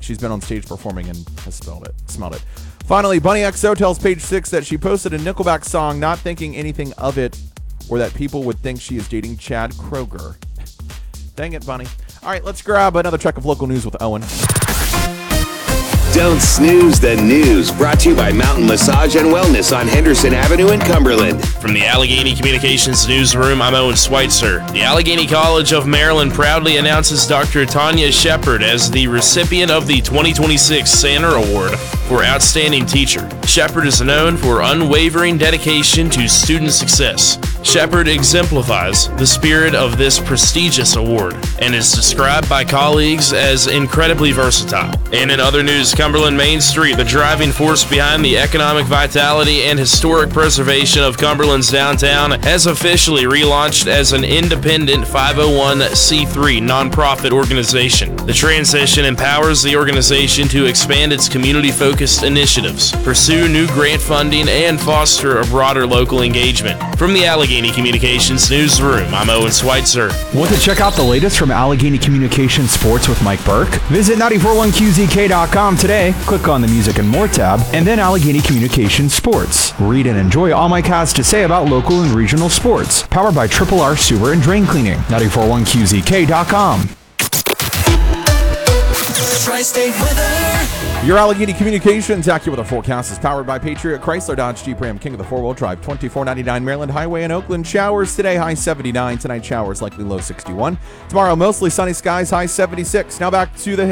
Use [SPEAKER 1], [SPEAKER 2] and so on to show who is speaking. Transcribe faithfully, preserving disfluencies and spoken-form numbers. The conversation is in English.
[SPEAKER 1] like she's been on stage performing and has smelled it. Smelled it. Finally, Bunny X O tells Page Six that she posted a Nickelback song not thinking anything of it or that people would think she is dating Chad Kroeger. Dang it, Bunny. All right, let's grab another check of local news with Owen.
[SPEAKER 2] Don't snooze the news. Brought to you by Mountain Massage and Wellness on Henderson Avenue in Cumberland.
[SPEAKER 3] From the Allegheny Communications Newsroom, I'm Owen Schweitzer. The Allegheny College of Maryland proudly announces Doctor Tanya Shepard as the recipient of the twenty twenty-six Sanner Award for Outstanding Teacher. Shepard is known for unwavering dedication to student success. Shepard exemplifies the spirit of this prestigious award and is described by colleagues as incredibly versatile. And in other news, Cumberland Main Street, the driving force behind the economic vitality and historic preservation of Cumberland's downtown, has officially relaunched as an independent five oh one c three nonprofit organization. The transition empowers the organization to expand its community-focused initiatives, pursue new grant funding, and foster a broader local engagement. From the Allegheny Communications Newsroom, I'm Owen Schweitzer.
[SPEAKER 4] Want to check out the latest from Allegheny Communications Sports with Mike Burke? Visit nine four one q z k dot com today. Click on the Music and More tab, and then Allegheny Communications Sports. Read and enjoy all Mike has to say about local and regional sports. Powered by Triple R Sewer and Drain Cleaning. nine four one q z k dot com.
[SPEAKER 5] Tri-State weather.
[SPEAKER 1] Your Allegheny Communications accurate weather forecast is powered by Patriot Chrysler Dodge Jeep Ram, king of the four-wheel drive, twenty-four ninety-nine Maryland Highway in Oakland. Showers today, high seventy-nine. Tonight, showers likely low sixty-one. Tomorrow, mostly sunny skies, high seventy-six. Now back to the